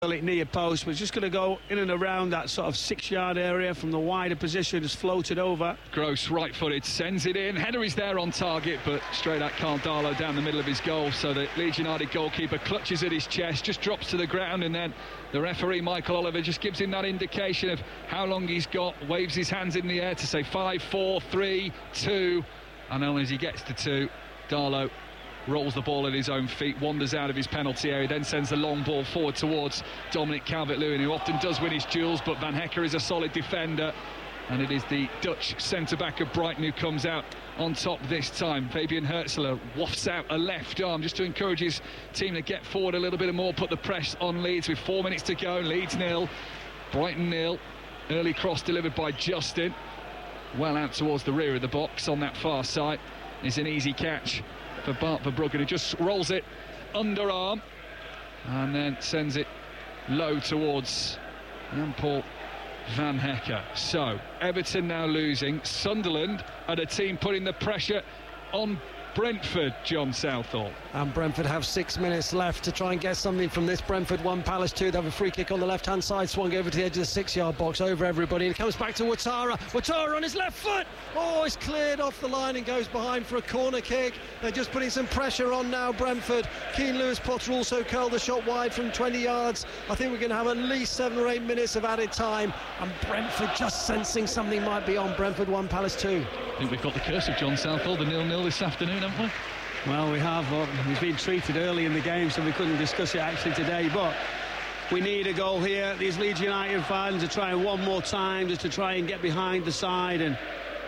near post, but just going to go in and around that sort of 6-yard area from the wider position, just floated over. Gross, right-footed, sends it in. Header is there on target, but straight at Cardalo down the middle of his goal, so the Leeds United goalkeeper clutches at his chest, just drops to the ground, and then the referee, Michael Oliver, just gives him that indication of how long he's got, waves his hands in the air to say 5, 4, 3, 2, and only as he gets to 2, Darlow rolls the ball at his own feet, wanders out of his penalty area, then sends the long ball forward towards Dominic Calvert-Lewin, who often does win his duels, but Van Hecke is a solid defender, and it is the Dutch centre-back of Brighton who comes out on top this time. Fabian Hürzeler wafts out a left arm just to encourage his team to get forward a little bit more, put the press on Leeds with 4 minutes to go. Leeds 0, Brighton 0. Early cross delivered by Justin, well out towards the rear of the box on that far side. It's an easy catch for Bart Verbruggen, who just rolls it underarm and then sends it low towards Jan-Paul Van Hecke. So Everton now losing. Sunderland are a team putting the pressure on Brentford, John Southall. And Brentford have 6 minutes left to try and get something from this. Brentford 1, Palace 2. They have a free kick on the left-hand side, swung over to the edge of the 6-yard box, over everybody, and it comes back to Ouattara. Ouattara on his left foot. Oh, it's cleared off the line and goes behind for a corner kick. They're just putting some pressure on now, Brentford. Keane Lewis-Potter also curled the shot wide from 20 yards. I think we're going to have at least 7 or 8 minutes of added time, and Brentford just sensing something might be on. Brentford 1, Palace 2. I think we've got the curse of John Southall, the 0-0 this afternoon, haven't we? Well, we have, but he's been treated early in the game, so we couldn't discuss it actually today, but we need a goal here. These Leeds United fans are trying one more time just to try and get behind the side and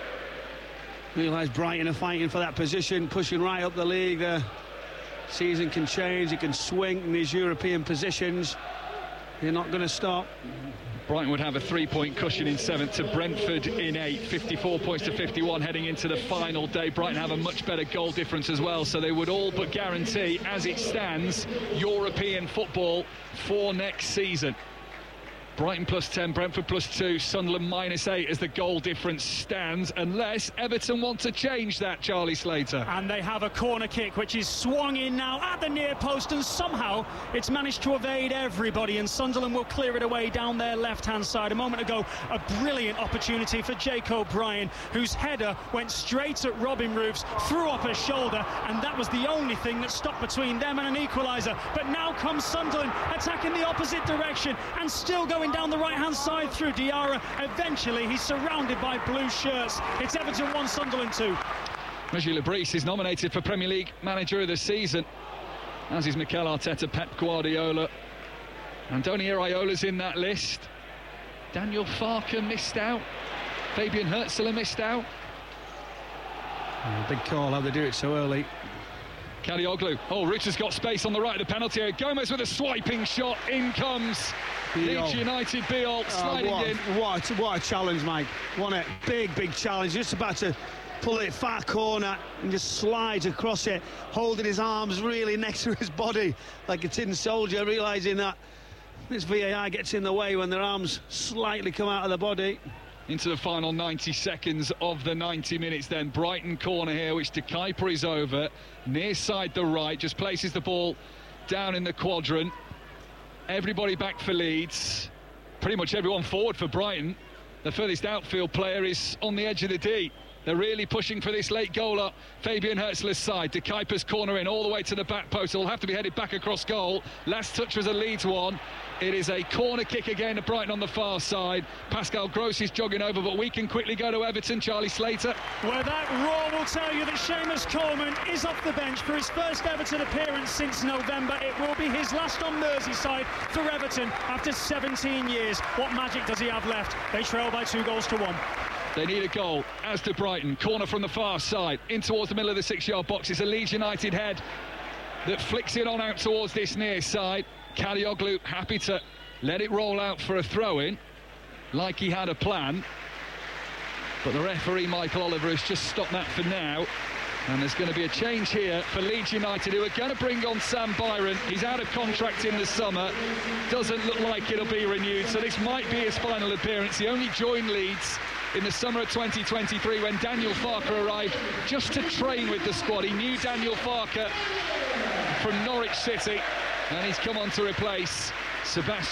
realise Brighton are fighting for that position, pushing right up the league. The season can change, it can swing in these European positions. They're not going to stop. Brighton would have a 3-point cushion in 7th to Brentford in 8th, 54 points to 51 heading into the final day. Brighton have a much better goal difference as well, so they would all but guarantee, as it stands, European football for next season. Brighton plus 10, Brentford plus 2, Sunderland minus 8 as the goal difference stands, unless Everton want to change that, Charlie Slater. And they have a corner kick which is swung in now at the near post, and somehow it's managed to evade everybody, and Sunderland will clear it away down their left-hand side. A moment ago, a brilliant opportunity for Jake O'Brien, whose header went straight at Robin Roofs, threw up his shoulder, and that was the only thing that stopped between them and an equaliser. But now comes Sunderland attacking the opposite direction and still going down the right-hand side through Diarra. Eventually he's surrounded by blue shirts. It's Everton 1, Sunderland 2. Reggie Lebris is nominated for Premier League Manager of the Season, as is Mikel Arteta, Pep Guardiola. Andoni Iraiola's in that list. Daniel Farke missed out. Fabian Hürzeler missed out. Big call how they do it so early. Kadioglu. Oh, Rutta's got space on the right of the penalty area. Gomez with a swiping shot. In comes Leeds United. Biol sliding in. What a challenge, Mike. What a big challenge. Just about to pull it far corner and just slides across it, holding his arms really next to his body like a tin soldier, realising that this VAR gets in the way when their arms slightly come out of the body. Into the final 90 seconds of the 90 minutes then. Brighton corner here, which De Kuyper is over. Near side the right, just places the ball down in the quadrant. Everybody back for Leeds. Pretty much everyone forward for Brighton. The furthest outfield player is on the edge of the D. They're really pushing for this late goal up Fabian Hürzeler's side. De Kuyper's corner in all the way to the back post. It'll have to be headed back across goal. Last touch was a Leeds one. It is a corner kick again to Brighton on the far side. Pascal Gross is jogging over, but we can quickly go to Everton. Charlie Slater. Well, that roar will tell you that Seamus Coleman is off the bench for his first Everton appearance since November. It will be his last on Merseyside for Everton after 17 years. What magic does he have left? They trail by 2-1. They need a goal, as do Brighton. Corner from the far side, in towards the middle of the 6-yard box. It's a Leeds United head that flicks it on out towards this near side. Kadioglu happy to let it roll out for a throw-in, like he had a plan. But the referee, Michael Oliver, has just stopped that for now. And there's going to be a change here for Leeds United, who are going to bring on Sam Byron. He's out of contract in the summer. Doesn't look like it'll be renewed, so this might be his final appearance. He only joined Leeds in the summer of 2023 when Daniel Farke arrived just to train with the squad. He knew Daniel Farke from Norwich City, and he's come on to replace Sebastian